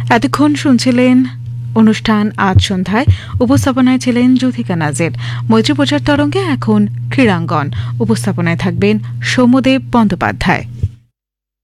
এতক্ষণ শুনছিলেন অনুষ্ঠান আজ সন্ধ্যায়। উপস্থাপনায় ছিলেন যুথিকা নাজির। মৈত্রী প্রচার তরঙ্গে এখন ক্রীড়াঙ্গন। উপস্থাপনায় থাকবেন সৌম্যদেব বন্দ্যোপাধ্যায়।